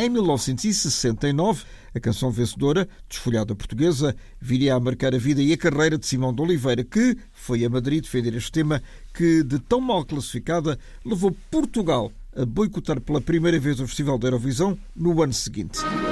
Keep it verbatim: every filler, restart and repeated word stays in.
Em mil novecentos e sessenta e nove, a canção vencedora, Desfolhada Portuguesa, viria a marcar a vida e a carreira de Simão de Oliveira, que foi a Madrid defender este tema que, de tão mal classificada, levou Portugal a boicotar pela primeira vez o Festival da Eurovisão no ano seguinte.